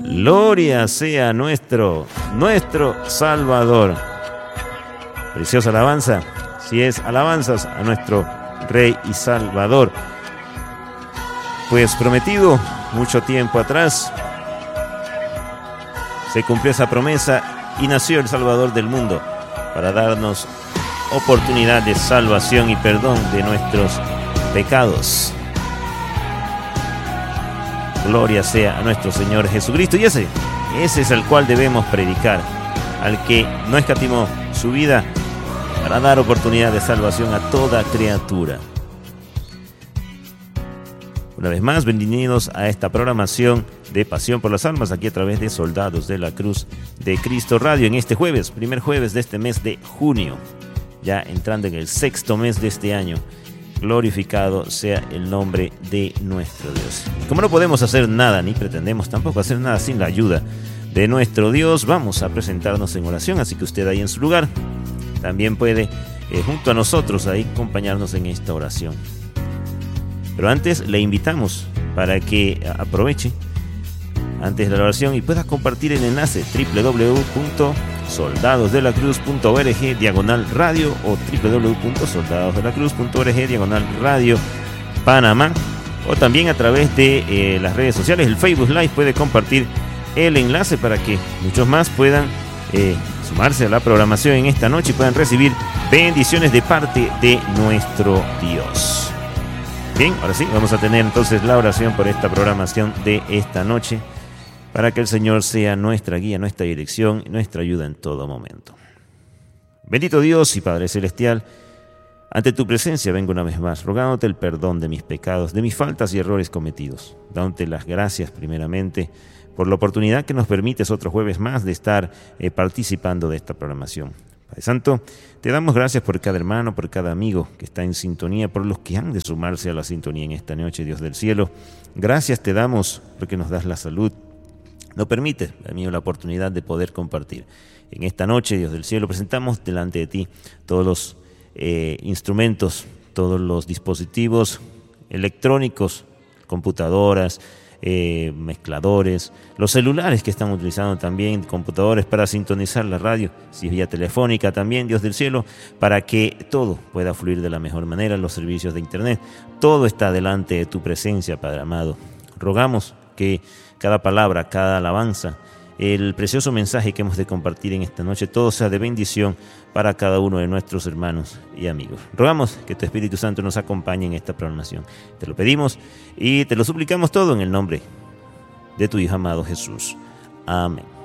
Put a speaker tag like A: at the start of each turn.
A: Gloria sea nuestro Salvador. Preciosa alabanza, si es alabanzas a nuestro Rey y Salvador. Pues prometido mucho tiempo atrás, se cumplió esa promesa y nació el Salvador del mundo para darnos oportunidad de salvación y perdón de nuestros pecados. Gloria sea a nuestro Señor Jesucristo. Y ese es el cual debemos predicar, al que no escatimó su vida para dar oportunidad de salvación a toda criatura. Una vez más, bienvenidos a esta programación de Pasión por las Almas, aquí a través de Soldados de la Cruz de Cristo Radio, en este jueves, primer jueves de este mes de junio, ya entrando en el 6º mes de este año. Glorificado sea el nombre de nuestro Dios. Como no podemos hacer nada, ni pretendemos tampoco hacer nada sin la ayuda de nuestro Dios, vamos a presentarnos en oración, así que usted ahí en su lugar también puede, junto a nosotros, ahí acompañarnos en esta oración. Pero antes le invitamos para que aproveche antes de la oración y pueda compartir el enlace www.soldadosdelacruz.org/radio o www.soldadosdelacruz.org/radio Panamá, o también a través de las redes sociales, el Facebook Live puede compartir el enlace para que muchos más puedan sumarse a la programación en esta noche y puedan recibir bendiciones de parte de nuestro Dios. Bien, ahora sí, vamos a tener entonces la oración por esta programación de esta noche, para que el Señor sea nuestra guía, nuestra dirección, nuestra ayuda en todo momento. Bendito Dios y Padre Celestial, ante tu presencia vengo una vez más, rogándote el perdón de mis pecados, de mis faltas y errores cometidos, dándote las gracias primeramente por la oportunidad que nos permites otro jueves más de estar participando de esta programación. Padre Santo, te damos gracias por cada hermano, por cada amigo que está en sintonía, por los que han de sumarse a la sintonía en esta noche, Dios del cielo. Gracias te damos porque nos das la salud, nos permite, amigo, la oportunidad de poder compartir. En esta noche, Dios del cielo, presentamos delante de ti todos los instrumentos, todos los dispositivos electrónicos, computadoras, mezcladores, los celulares que están utilizando también, computadores para sintonizar la radio, si es vía telefónica también, Dios del cielo, para que todo pueda fluir de la mejor manera, los servicios de internet, todo está delante de tu presencia, Padre amado. Rogamos que cada palabra, cada alabanza, el precioso mensaje que hemos de compartir en esta noche, todo sea de bendición para cada uno de nuestros hermanos y amigos. Rogamos que tu Espíritu Santo nos acompañe en esta programación. Te lo pedimos y te lo suplicamos todo en el nombre de tu Hijo amado Jesús. Amén.